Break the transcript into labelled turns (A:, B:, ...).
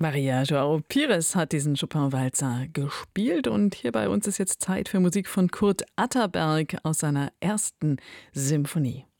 A: Maria João Pires hat diesen Chopin-Walzer gespielt und hier bei uns ist jetzt Zeit für Musik von Kurt Atterberg aus seiner ersten Symphonie.